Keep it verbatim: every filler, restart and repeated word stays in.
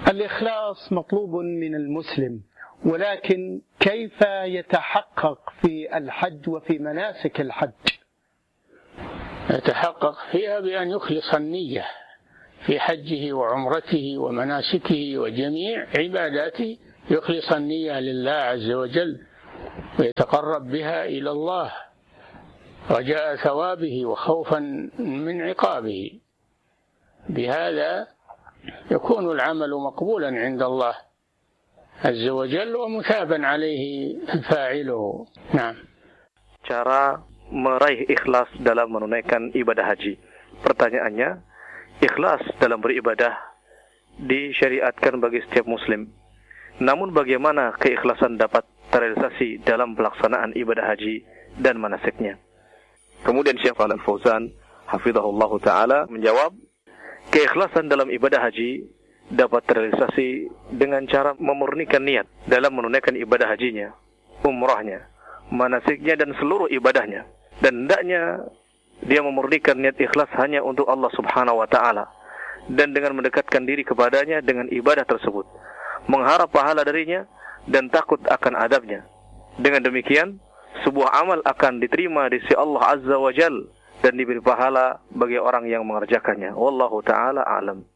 الإخلاص مطلوب من المسلم، ولكن كيف يتحقق في الحج وفي مناسك الحج؟ يتحقق فيها بأن يخلص النية في حجه وعمرته ومناسكه وجميع عباداته، يخلص النية لله عز وجل ويتقرب بها إلى الله رجاء ثوابه وخوفا من عقابه. بهذا يكون العمل مقبولا عند الله عز وجل ومثابا عليه فاعله. نعم. Cara meraih ikhlas dalam menunaikan ibadah haji. Pertanyaannya, ikhlas dalam beribadah disyariatkan bagi setiap muslim. Namun bagaimana keikhlasan dapat terrealisasi dalam pelaksanaan ibadah haji dan manasiknya? Kemudian Syekh Shalih Al-Fauzan hafizahullah taala menjawab, keikhlasan dalam ibadah haji dapat terrealisasi dengan cara memurnikan niat dalam menunaikan ibadah hajinya, umrahnya, manasiknya dan seluruh ibadahnya. Dan hendaknya dia memurnikan niat ikhlas hanya untuk Allah Subhanahu wa taala dan dengan mendekatkan diri kepadanya dengan ibadah tersebut, mengharap pahala darinya dan takut akan adabnya. Dengan demikian, sebuah amal akan diterima di sisi Allah Azza wa Jalla dan diberi pahala bagi orang yang mengerjakannya. Wallahu taala a'lam.